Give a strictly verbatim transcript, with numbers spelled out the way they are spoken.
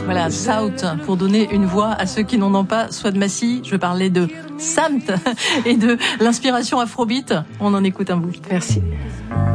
Voilà, South, pour donner une voix à ceux qui n'en ont pas, soit de Massy. Je parlais de Samt et de l'inspiration afrobeat. On en écoute un bout. Merci.